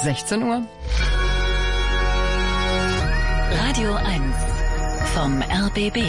16 Uhr. Radio 1 vom RBB.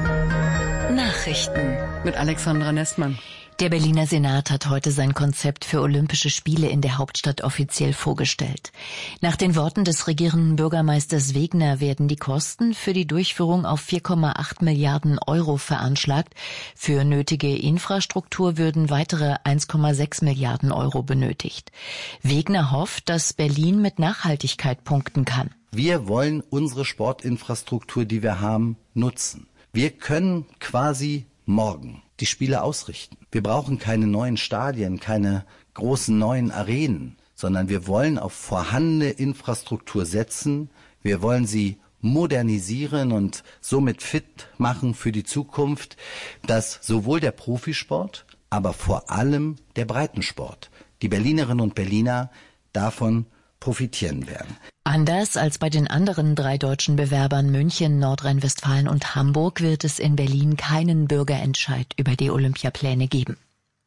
Nachrichten Mit Alexandra Nestmann. Der Berliner Senat hat heute sein Konzept für Olympische Spiele in der Hauptstadt offiziell vorgestellt. Nach den Worten des regierenden Bürgermeisters Wegner werden die Kosten für die Durchführung auf 4,8 Milliarden Euro veranschlagt. Für nötige Infrastruktur würden weitere 1,6 Milliarden Euro benötigt. Wegner hofft, dass Berlin mit Nachhaltigkeit punkten kann. Wir wollen unsere Sportinfrastruktur, die wir haben, nutzen. Wir können quasi morgen die Spiele ausrichten. Wir brauchen keine neuen Stadien, keine großen neuen Arenen, sondern wir wollen auf vorhandene Infrastruktur setzen. Wir wollen sie modernisieren und somit fit machen für die Zukunft, dass sowohl der Profisport, aber vor allem der Breitensport, die Berlinerinnen und Berliner davon profitieren werden. Anders als bei den anderen 3 deutschen Bewerbern München, Nordrhein-Westfalen und Hamburg wird es in Berlin keinen Bürgerentscheid über die Olympiapläne geben.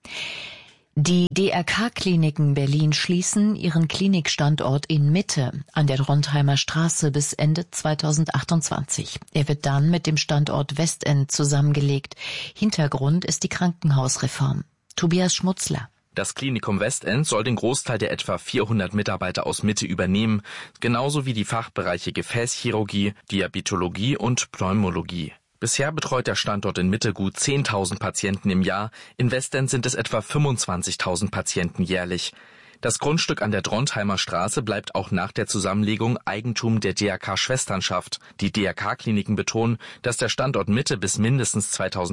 Die DRK-Kliniken Berlin schließen ihren Klinikstandort in Mitte an der Drontheimer Straße bis Ende 2028. Er wird dann mit dem Standort Westend zusammengelegt. Hintergrund ist die Krankenhausreform. Tobias Schmutzler. Das Klinikum Westend soll den Großteil der etwa 400 Mitarbeiter aus Mitte übernehmen, genauso wie die Fachbereiche Gefäßchirurgie, Diabetologie und Pneumologie. Bisher betreut der Standort in Mitte gut 10.000 Patienten im Jahr, in Westend sind es etwa 25.000 Patienten jährlich. Das Grundstück an der Drontheimer Straße bleibt auch nach der Zusammenlegung Eigentum der DRK-Schwesternschaft. Die DRK-Kliniken betonen, dass der Standort Mitte bis mindestens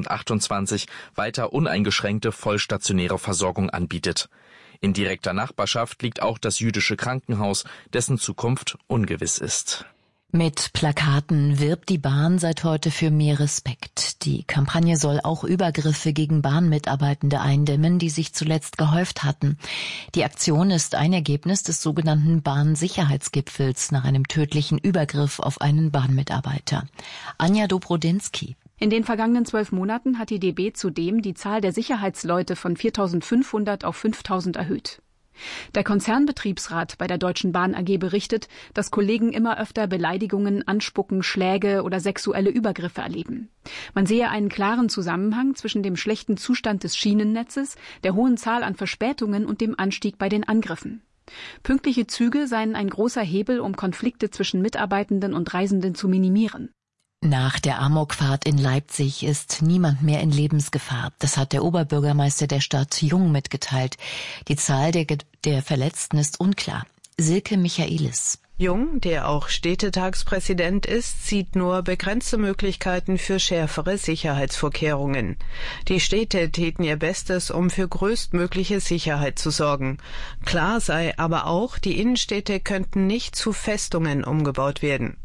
2028 weiter uneingeschränkte vollstationäre Versorgung anbietet. In direkter Nachbarschaft liegt auch das jüdische Krankenhaus, dessen Zukunft ungewiss ist. Mit Plakaten wirbt die Bahn seit heute für mehr Respekt. Die Kampagne soll auch Übergriffe gegen Bahnmitarbeitende eindämmen, die sich zuletzt gehäuft hatten. Die Aktion ist ein Ergebnis des sogenannten Bahnsicherheitsgipfels nach einem tödlichen Übergriff auf einen Bahnmitarbeiter. Anja Dobrodinsky. In den vergangenen 12 Monaten hat die DB zudem die Zahl der Sicherheitsleute von 4.500 auf 5.000 erhöht. Der Konzernbetriebsrat bei der Deutschen Bahn AG berichtet, dass Kollegen immer öfter Beleidigungen, Anspucken, Schläge oder sexuelle Übergriffe erleben. Man sehe einen klaren Zusammenhang zwischen dem schlechten Zustand des Schienennetzes, der hohen Zahl an Verspätungen und dem Anstieg bei den Angriffen. Pünktliche Züge seien ein großer Hebel, um Konflikte zwischen Mitarbeitenden und Reisenden zu minimieren. Nach der Amokfahrt in Leipzig ist niemand mehr in Lebensgefahr. Das hat der Oberbürgermeister der Stadt Jung mitgeteilt. Die Zahl der Verletzten ist unklar. Silke Michaelis. Jung, der auch Städtetagspräsident ist, sieht nur begrenzte Möglichkeiten für schärfere Sicherheitsvorkehrungen. Die Städte täten ihr Bestes, um für größtmögliche Sicherheit zu sorgen. Klar sei aber auch, die Innenstädte könnten nicht zu Festungen umgebaut werden.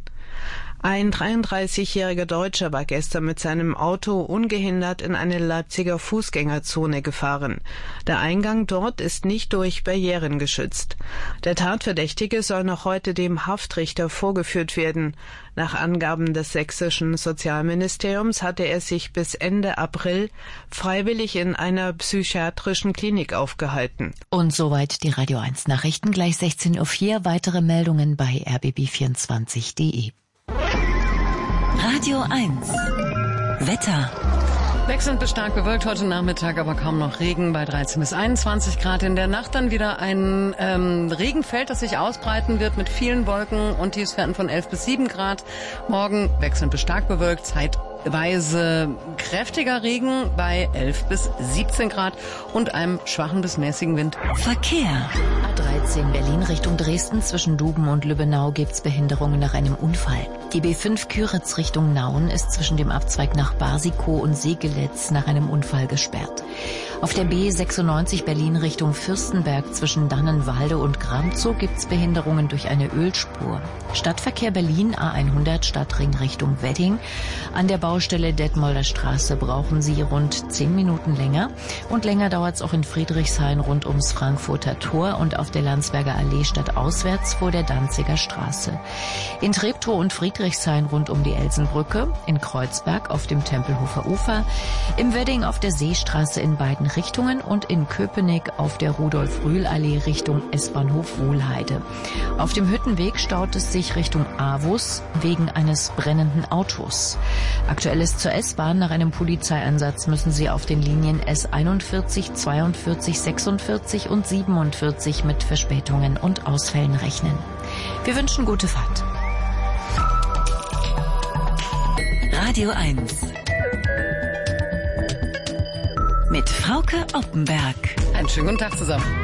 Ein 33-jähriger Deutscher war gestern mit seinem Auto ungehindert in eine Leipziger Fußgängerzone gefahren. Der Eingang dort ist nicht durch Barrieren geschützt. Der Tatverdächtige soll noch heute dem Haftrichter vorgeführt werden. Nach Angaben des sächsischen Sozialministeriums hatte er sich bis Ende April freiwillig in einer psychiatrischen Klinik aufgehalten. Und soweit die Radio 1 Nachrichten, gleich 16:04 Uhr. Weitere Meldungen bei rbb24.de. Radio 1 Wetter. Wechselnd bis stark bewölkt heute Nachmittag, aber kaum noch Regen bei 13 bis 21 Grad. In der Nacht dann wieder ein Regenfeld, das sich ausbreiten wird mit vielen Wolken und Tiefstwerten von 11 bis 7 Grad. Morgen wechselnd bis stark bewölkt, zeitweise kräftiger Regen bei 11 bis 17 Grad und einem schwachen bis mäßigen Wind. Verkehr. A13 Berlin Richtung Dresden, zwischen Duben und Lübbenau gibt's Behinderungen nach einem Unfall. Die B5 Küritz Richtung Nauen ist zwischen dem Abzweig nach Barsikow und Segelitz nach einem Unfall gesperrt. Auf der B96 Berlin Richtung Fürstenberg zwischen Dannenwalde und Gramzow gibt's Behinderungen durch eine Ölspur. Stadtverkehr Berlin A100 Stadtring Richtung Wedding. An der Baustelle Detmolder Straße brauchen Sie rund 10 Minuten länger. Und länger dauert es auch in Friedrichshain rund ums Frankfurter Tor und auf der Landsberger Allee stadtauswärts vor der Danziger Straße. In Treptow und Friedrichshain rund um die Elsenbrücke, in Kreuzberg auf dem Tempelhofer Ufer, im Wedding auf der Seestraße in beiden Richtungen und in Köpenick auf der Rudolf-Rühl-Allee Richtung S-Bahnhof Wohlheide. Auf dem Hüttenweg staut es sich Richtung Avus wegen eines brennenden Autos. Aktuelles zur S-Bahn: Nach einem Polizeieinsatz müssen Sie auf den Linien S41, 42, 46 und 47 mit Verspätungen und Ausfällen rechnen. Wir wünschen gute Fahrt. Radio 1 mit Frauke Oppenberg. Einen schönen guten Tag zusammen.